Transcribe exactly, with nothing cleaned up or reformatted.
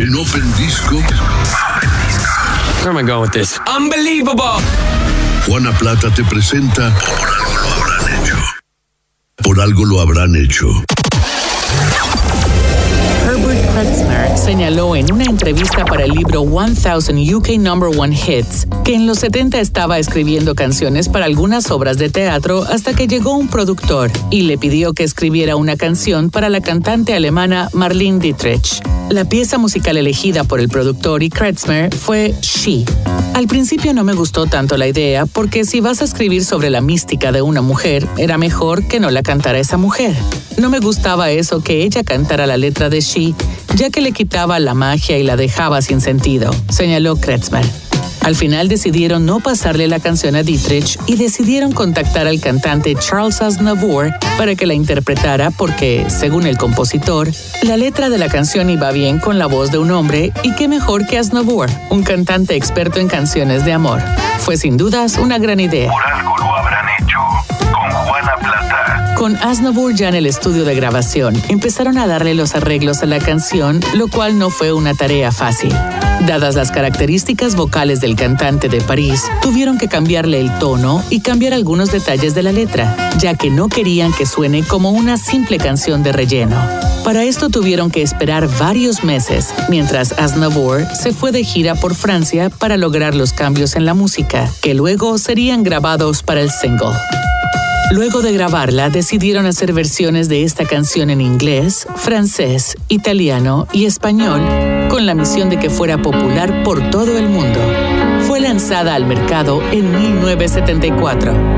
En Open Disco. Where am I going with this? Unbelievable. Juana Plata te presenta Por algo lo habrán hecho. Por algo lo habrán hecho. Herbert Kretzmer señaló en una entrevista para el libro one thousand U K Number One Hits que en los setenta estaba escribiendo canciones para algunas obras de teatro hasta que llegó un productor y le pidió que escribiera una canción para la cantante alemana Marlene Dietrich. La pieza musical elegida por el productor y Kretzmer fue She. Al principio no me gustó tanto la idea porque si vas a escribir sobre la mística de una mujer, era mejor que no la cantara esa mujer. No me gustaba eso que ella cantara la letra de She, ya que le quitaba la magia y la dejaba sin sentido, señaló Kretzmer. Al final decidieron no pasarle la canción a Dietrich y decidieron contactar al cantante Charles Aznavour para que la interpretara porque, según el compositor, la letra de la canción iba bien con la voz de un hombre y qué mejor que Aznavour, un cantante experto en canciones de amor. Fue sin dudas una gran idea. Por algo lo habrán hecho con Juana Plata. Con Aznavour ya en el estudio de grabación, empezaron a darle los arreglos a la canción, lo cual no fue una tarea fácil. Dadas las características vocales del cantante de París, tuvieron que cambiarle el tono y cambiar algunos detalles de la letra, ya que no querían que suene como una simple canción de relleno. Para esto tuvieron que esperar varios meses, mientras Aznavour se fue de gira por Francia para lograr los cambios en la música, que luego serían grabados para el single. Luego de grabarla, decidieron hacer versiones de esta canción en inglés, francés, italiano y español, con la misión de que fuera popular por todo el mundo. Fue lanzada al mercado en mil novecientos setenta y cuatro.